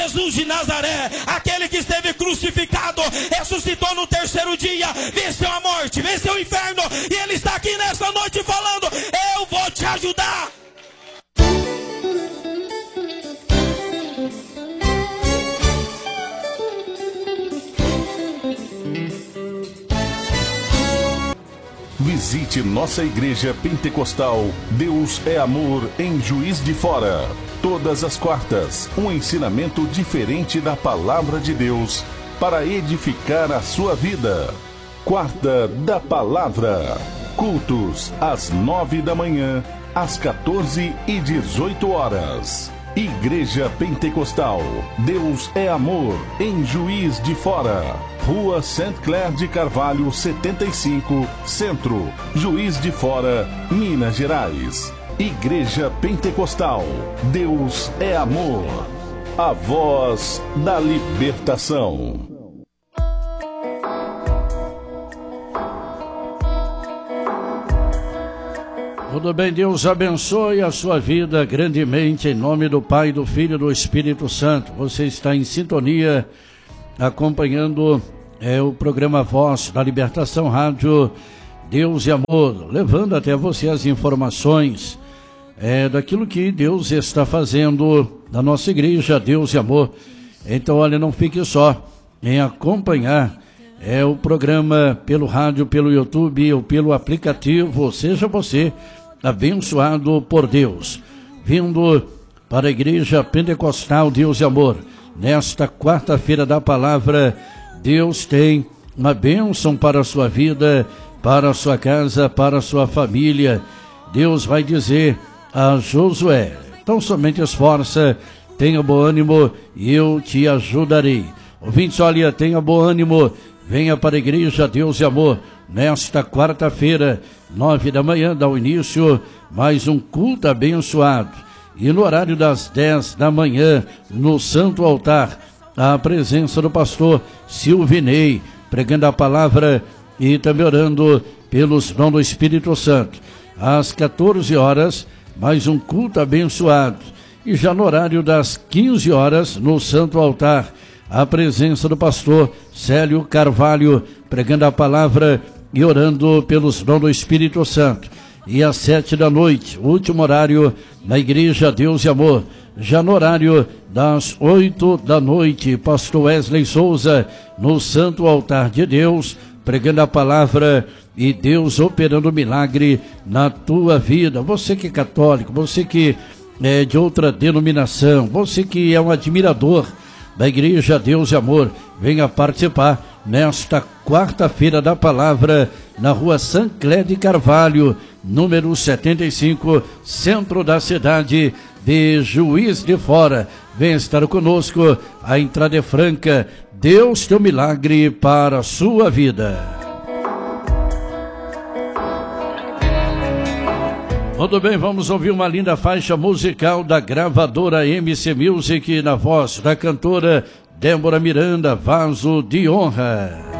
Jesus de Nazaré, aquele que esteve crucificado, ressuscitou no terceiro dia, venceu a morte, venceu o inferno, e Ele está aqui nessa noite falando: eu vou te ajudar. Visite nossa igreja pentecostal Deus é Amor em Juiz de Fora. Todas as quartas, um ensinamento diferente da palavra de Deus para edificar a sua vida. Quarta da Palavra. Cultos às 9 da manhã, às 14 e 18 horas. Igreja Pentecostal Deus é Amor em Juiz de Fora. Rua Saint Clair de Carvalho 75, Centro, Juiz de Fora, Minas Gerais. Igreja Pentecostal Deus é Amor. A voz da libertação. Tudo bem, Deus abençoe a sua vida grandemente, em nome do Pai, do Filho e do Espírito Santo. Você está em sintonia, acompanhando o programa Voz da Libertação, Rádio Deus e Amor, levando até você as informações daquilo que Deus está fazendo na nossa igreja, Deus e Amor. Então, olha, não fique só em acompanhar o programa pelo rádio, pelo YouTube ou pelo aplicativo. Seja você abençoado por Deus, vindo para a Igreja Pentecostal Deus e Amor. Nesta quarta-feira da palavra, Deus tem uma bênção para a sua vida, para a sua casa, para a sua família. Deus vai dizer a Josué: então somente esforça, tenha bom ânimo e eu te ajudarei. Ouvintes, olha, tenha bom ânimo, venha para a Igreja Deus e Amor. Nesta quarta-feira, 9 da manhã, dá o início mais um culto abençoado. E no horário das 10 da manhã, no Santo Altar, a presença do pastor Silvinei, pregando a palavra e também orando pelos dons do Espírito Santo. Às 14 horas, mais um culto abençoado. E já no horário das 15 horas, no Santo Altar, a presença do pastor Célio Carvalho, pregando a palavra e orando pelos dons do Espírito Santo. E às 7 da noite, último horário, na Igreja Deus e Amor. Já no horário das 8 da noite, pastor Wesley Souza, no Santo Altar de Deus, pregando a palavra e Deus operando milagre na tua vida. Você que é católico, você que é de outra denominação, você que é um admirador da Igreja Deus e Amor, venha participar nesta quarta-feira da palavra, na rua Saint Clair de Carvalho, número 75, centro da cidade de Juiz de Fora. Venha estar conosco, a entrada é franca. Deus tem um milagre para a sua vida. Tudo bem, vamos ouvir uma linda faixa musical da gravadora MC Music, na voz da cantora Débora Miranda, Vaso de Honra.